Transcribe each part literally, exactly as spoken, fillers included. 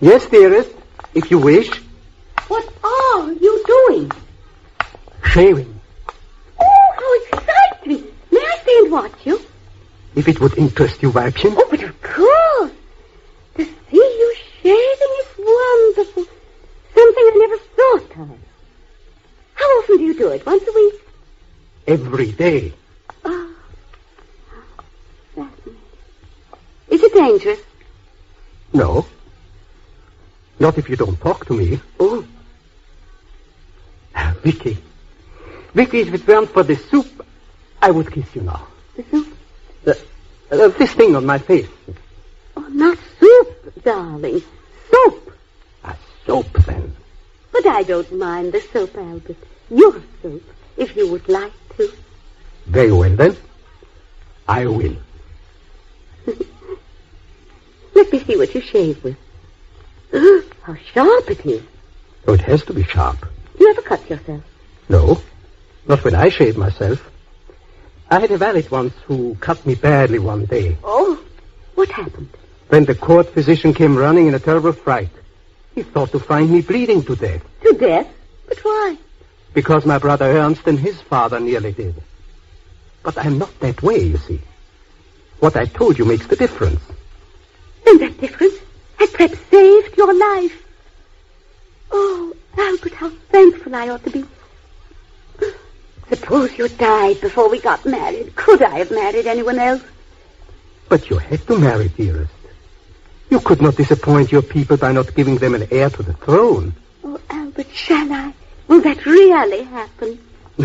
Yes, dearest, if you wish. What are you doing? Shaving. Oh, how exciting. May I stay and watch you? If it would interest you, Weibchen. Oh, but of course. To see you shaving is wonderful. Something I never thought of. How often do you do it? Once a week? Every day. Oh, fascinating. Is it dangerous? No. Not if you don't talk to me. Oh. Vicky. Vicky, if it weren't for the soup, I would kiss you now. The soup? The, uh, this thing on my face. Oh, not soup, darling. Soap. A soap, then. But I don't mind the soap, Albert. Your soap, if you would like to. Very well, then. I will. Let me see what you shave with. How sharp it is. Oh, it has to be sharp. You ever cut yourself? No, not when I shave myself. I had a valet once who cut me badly one day. Oh, what happened? When the court physician came running in a terrible fright, he thought to find me bleeding to death. To death? But why? Because my brother Ernst and his father nearly did. But I'm not that way, you see. What I told you makes the difference. And that difference has perhaps saved your life. Oh, Albert, how thankful I ought to be. Suppose you died before we got married. Could I have married anyone else? But you had to marry, dearest. You could not disappoint your people by not giving them an heir to the throne. Oh, Albert, shall I? Will that really happen?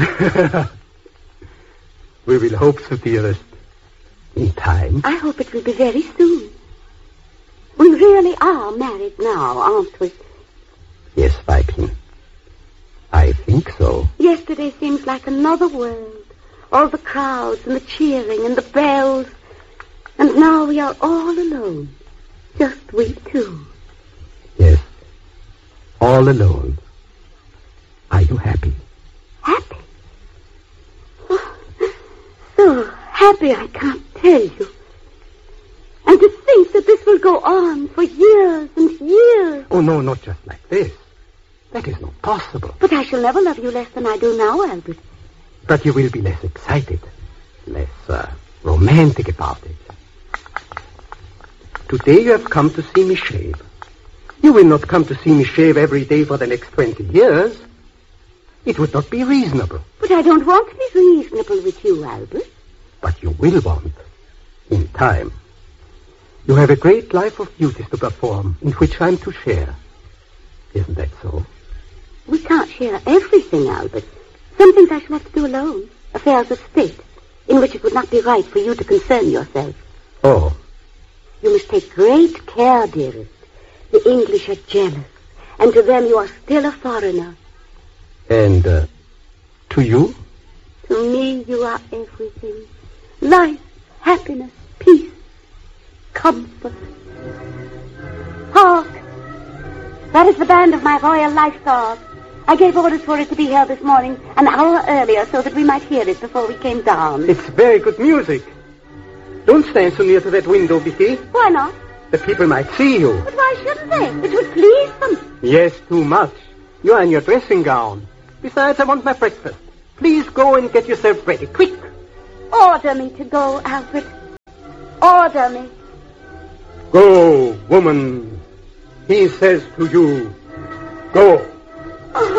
We will hope so, dearest. In time. I hope it will be very soon. We really are married now, aren't we? Yes, Weibchen. I think so. Yesterday seems like another world. All the crowds and the cheering and the bells. And now we are all alone. Just we two. Yes. All alone. Are you happy? Happy? Oh, so happy I can't tell you. And to think that this will go on for years and years. Oh, no, not just like this. That is not possible. But I shall never love you less than I do now, Albert. But you will be less excited, less uh, romantic about it. Today you have come to see me shave. You will not come to see me shave every day for the next twenty years. It would not be reasonable. But I don't want to be reasonable with you, Albert. But you will want, in time. You have a great life of duties to perform, in which I'm to share. Isn't that so? We can't share everything, Albert. Some things I shall have to do alone. Affairs of state, in which it would not be right for you to concern yourself. Oh. You must take great care, dearest. The English are jealous, and to them you are still a foreigner. And, uh, to you? To me you are everything. Life, happiness, peace, comfort. Hark! That is the band of my Royal Life Guard. I gave orders for it to be here this morning an hour earlier so that we might hear it before we came down. It's very good music. Don't stand so near to that window, Vicky. Why not? The people might see you. But why shouldn't they? It would please them. Yes, too much. You are in your dressing gown. Besides, I want my breakfast. Please go and get yourself ready, quick. Order me to go, Albert. Order me. Go, woman. He says to you, go.